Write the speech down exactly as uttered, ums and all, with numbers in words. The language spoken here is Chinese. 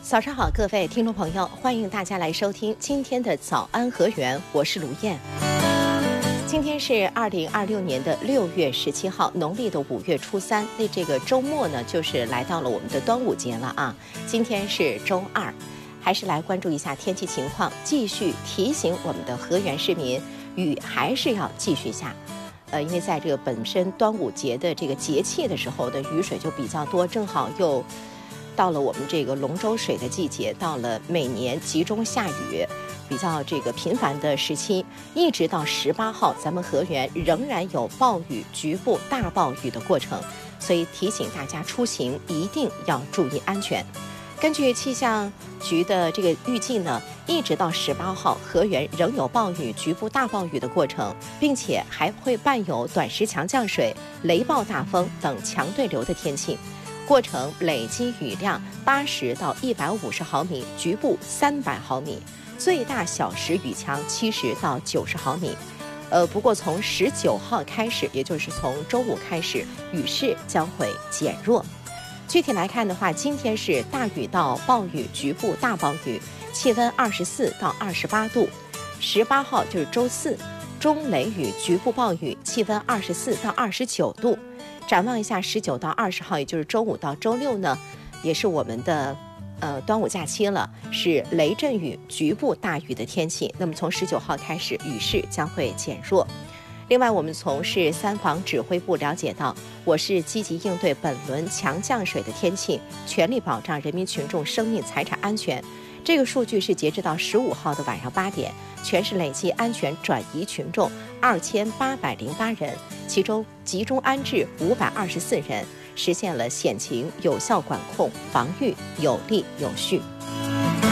早上好，各位听众朋友，欢迎大家来收听今天的早安河源，我是卢燕。今天是二零二六年的六月十七号，农历的五月初三。那这个周末呢，就是来到了我们的端午节了啊。今天是周二，还是来关注一下天气情况，继续提醒我们的河源市民，雨还是要继续下。呃，因为在这个本身端午节的这个节气的时候的雨水就比较多，正好又到了我们这个龙舟水的季节，到了每年集中下雨比较这个频繁的时期，一直到十八号，咱们河源仍然有暴雨、局部大暴雨的过程，所以提醒大家出行一定要注意安全。根据气象局的这个预计呢，一直到十八号，河源仍有暴雨、局部大暴雨的过程，并且还会伴有短时强降水、雷暴大风等强对流的天气。过程累积雨量八十到一百五十毫米，局部三百毫米，最大小时雨强七十到九十毫米。呃，不过从十九号开始，也就是从周五开始，雨势将会减弱。具体来看的话，今天是大雨到暴雨，局部大暴雨，气温二十四到二十八度。十八号就是周四，中雷雨，局部暴雨，气温二十四到二十九度。展望一下十九到二十号，也就是周五到周六呢，也是我们的呃端午假期了，是雷阵雨、局部大雨的天气。那么从十九号开始，雨势将会减弱。另外，我们从市三防指挥部了解到，我市积极应对本轮强降水的天气，全力保障人民群众生命财产安全。这个数据是截止到十五号的晚上八点，全市累计安全转移群众二千八百零八人，其中集中安置五百二十四人，实现了险情有效管控，防御有力有序。